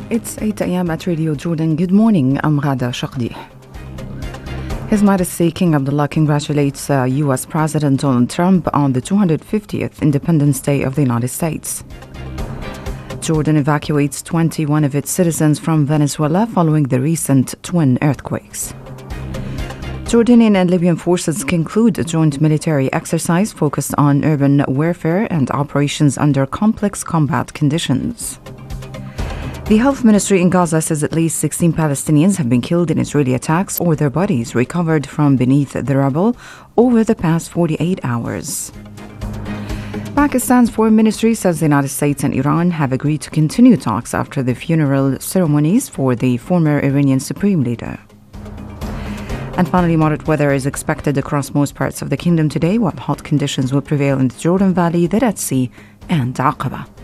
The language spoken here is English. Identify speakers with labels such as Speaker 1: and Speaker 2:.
Speaker 1: It's 8 a.m. at Radio Jordan. Good morning. I'm Ghada Shaqdi. His Majesty King Abdullah congratulates U.S. President Donald Trump on the 250th Independence Day of the United States. Jordan evacuates 21 of its citizens from Venezuela following the recent twin earthquakes. Jordanian and Libyan forces conclude a joint military exercise focused on urban warfare and operations under complex combat conditions. The health ministry in Gaza says at least 16 Palestinians have been killed in Israeli attacks or their bodies recovered from beneath the rubble over the past 48 hours. Pakistan's foreign ministry says the United States and Iran have agreed to continue talks after the funeral ceremonies for the former Iranian supreme leader. And finally, moderate weather is expected across most parts of the kingdom today, while hot conditions will prevail in the Jordan Valley, the Red Sea, and Aqaba.